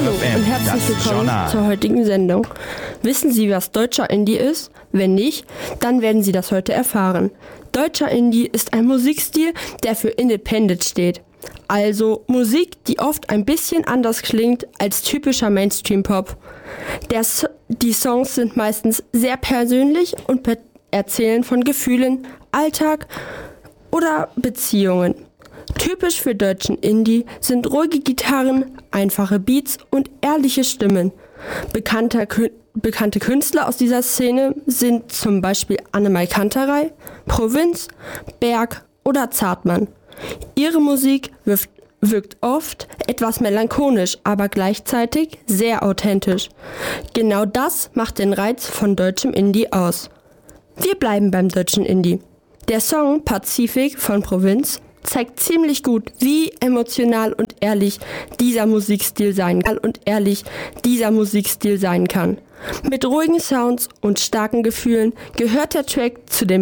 Hallo und herzlich willkommen zur heutigen Sendung. Wissen Sie, was deutscher Indie ist? Wenn nicht, dann werden Sie das heute erfahren. Deutscher Indie ist ein Musikstil, der für Independent steht. Also Musik, die oft ein bisschen anders klingt als typischer Mainstream-Pop. Die Songs sind meistens sehr persönlich und erzählen von Gefühlen, Alltag oder Beziehungen. Typisch für deutschen Indie sind ruhige Gitarren, einfache Beats und ehrliche Stimmen. Bekannte Künstler aus dieser Szene sind zum Beispiel Annemai Kanterei, Provinz, Berg oder Zartmann. Ihre Musik wirkt oft etwas melancholisch, aber gleichzeitig sehr authentisch. Genau das macht den Reiz von deutschem Indie aus. Wir bleiben beim deutschen Indie. Der Song Pazifik von Provinz zeigt ziemlich gut, wie emotional und ehrlich dieser Musikstil sein kann. Mit ruhigen Sounds und starken Gefühlen gehört der Track zu den